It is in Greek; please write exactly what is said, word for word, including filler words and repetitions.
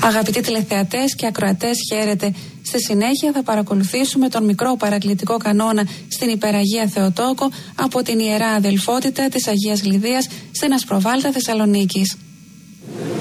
Αγαπητοί τηλεθεατές και ακροατές, χαίρετε. Στη συνέχεια θα παρακολουθήσουμε τον μικρό παρακλητικό κανόνα στην Υπεραγία Θεοτόκο από την Ιερά Αδελφότητα της Αγίας Γλυδίας στην Ασπροβάλτα Θεσσαλονίκης.